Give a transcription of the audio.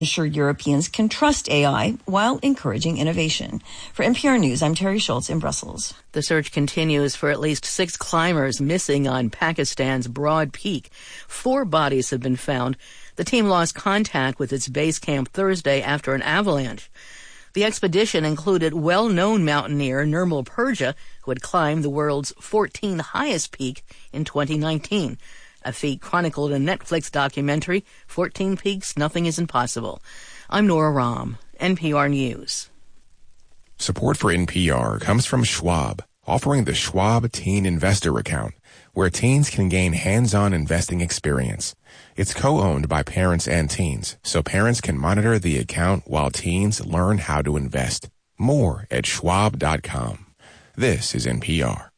ensure Europeans can trust AI while encouraging innovation. For NPR News, I'm Terry Schultz in Brussels. The search continues for at least 6 climbers missing on Pakistan's Broad Peak. 4 bodies have been found. The team lost contact with its base camp Thursday after an avalanche. The expedition included well-known mountaineer Nirmal Purja, who had climbed the world's 14th highest peak in 2019. A feat chronicled in a Netflix documentary, 14 Peaks, Nothing is Impossible. I'm Nora Rahm, NPR News. Support for NPR comes from Schwab, offering the Schwab Teen Investor Account, where teens can gain hands-on investing experience. It's co-owned by parents and teens, so parents can monitor the account while teens learn how to invest. More at schwab.com. This is NPR.